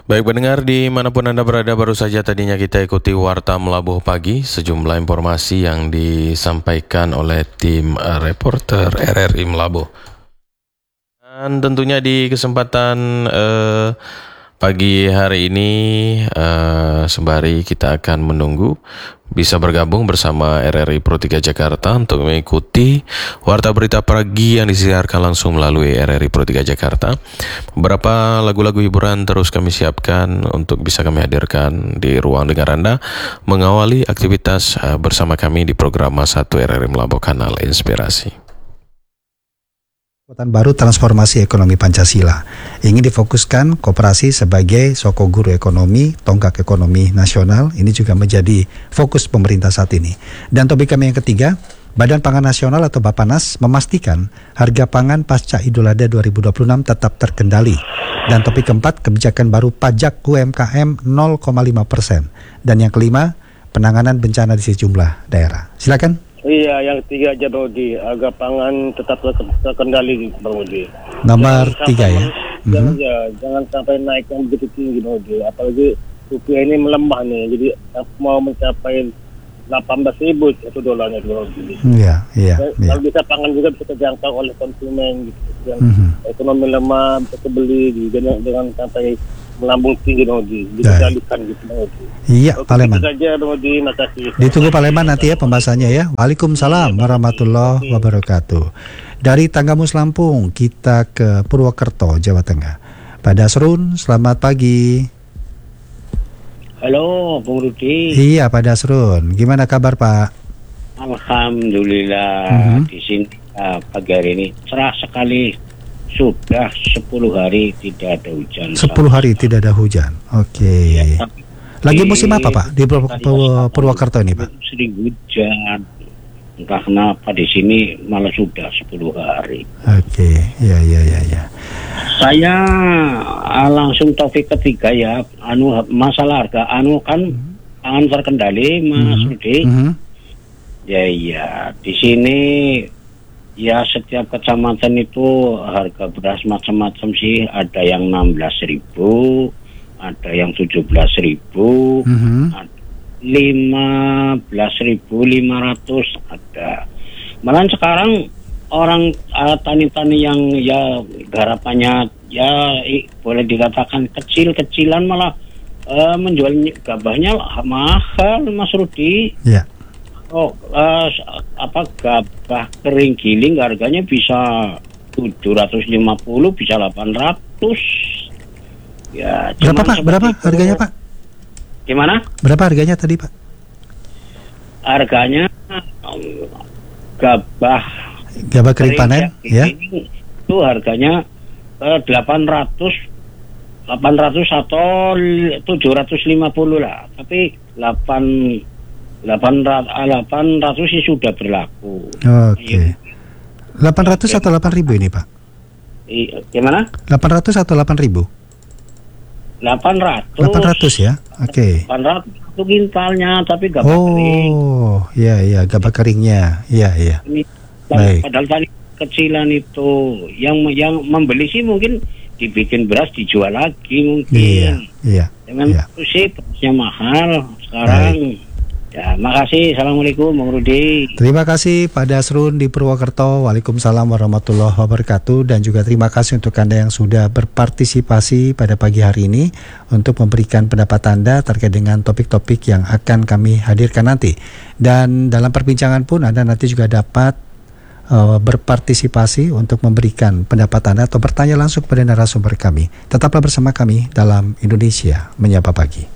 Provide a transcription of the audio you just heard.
Baik pendengar dimanapun Anda berada, baru saja tadinya kita ikuti Warta Melabuh Pagi, sejumlah informasi yang disampaikan oleh tim reporter RRI Melabuh. Dan tentunya di kesempatan pagi hari ini sembari kita akan menunggu bisa bergabung bersama RRI Pro 3 Jakarta untuk mengikuti Warta Berita Pagi yang disiarkan langsung melalui RRI Pro 3 Jakarta. Beberapa lagu-lagu hiburan terus kami siapkan untuk bisa kami hadirkan di ruang dengar Anda mengawali aktivitas bersama kami di program Masa 1 RRI Melabuh Kanal Inspirasi. Kekuatan baru transformasi ekonomi Pancasila ingin difokuskan koperasi sebagai soko guru ekonomi, tonggak ekonomi nasional. Ini juga menjadi fokus pemerintah saat ini. Dan topik kami yang ketiga, Badan Pangan Nasional atau Bappenas memastikan harga pangan pasca Idul Adha 2026 tetap terkendali. Dan topik keempat, kebijakan baru pajak UMKM 0,5%. Dan yang kelima, penanganan bencana di sejumlah daerah. Silakan. Iya, yang ketiga aja Bang Udi, harga pangan tetap terkendali Bang Udi. Nomor 3 ya. Jangan sampai naik yang begitu tinggi Bang Udi. Apalagi rupiah ini melemah nih, jadi mau mencapai 18.000 satu dolarnya Bang Udi. Iya. Kalau bisa pangan juga bisa terjangkau oleh konsumen gitu. Yang ekonomi lemah bisa kebeli gitu, dengan sampai melambung tinggi Bang Udi, dikendalikan gitu Bang Udi. Iya, Pak Leman. Saja Bang Udi, makasih. Ditunggu Pak Leman nanti ya pembahasannya ya. Waalaikumsalam warahmatullahi wabarakatuh. Dari Tanggamus Lampung kita ke Purwokerto, Jawa Tengah. Pak Dasrun, selamat pagi. Halo, Bung Rudi. Iya, Pak Dasrun. Gimana kabar Pak? Alhamdulillah. Di sini pagi hari ini cerah sekali. Sudah 10 hari tidak ada hujan. 10 hari tidak ada hujan. Oke. Ya, lagi musim apa Pak di Purwokerto ini Pak? Sering hujan. Entah kenapa di sini malah sudah 10 hari. Oke. Ya. Saya langsung topik ketiga ya. Masalah harga kan pangan terkendali Mas Rudi. Ya di sini ya setiap kecamatan itu harga beras macam-macam sih, ada yang 16.000, ada yang 17.000, 15.500 ada. Malah sekarang orang tani-tani yang ya garapannya ya boleh dikatakan kecil-kecilan malah menjual gabahnya mahal Mas Rudi. Iya. Gabah kering giling harganya bisa 750, bisa 800. Ya, berapa Pak? Berapa harganya Pak? Gimana? Berapa harganya tadi Pak? Harganya gabah kering panen ya. Itu harganya 800 atau 750 lah. Tapi 800 sih sudah berlaku. Oke. 800 atau 8.000 ini Pak? Gimana? 800 atau 8.000? 800 ya. Oke. 800 itu kintalnya, tapi gabah kering. Oh, iya, gabah keringnya. Iya. Baik. Padahal tadi kecilan itu yang membeli sih mungkin dibikin beras dijual lagi mungkin. Iya. Dengan itu sih berasnya mahal sekarang. Baik. Ya, makasih. Assalamualaikum Bang Rudi. Terima kasih Pak Dasrun di Purwokerto. Waalaikumsalam warahmatullahi wabarakatuh. Dan juga terima kasih untuk Anda yang sudah berpartisipasi pada pagi hari ini untuk memberikan pendapat Anda terkait dengan topik-topik yang akan kami hadirkan nanti. Dan dalam perbincangan pun Anda nanti juga dapat berpartisipasi untuk memberikan pendapat Anda atau bertanya langsung kepada narasumber kami. Tetaplah bersama kami dalam Indonesia Menyapa Pagi.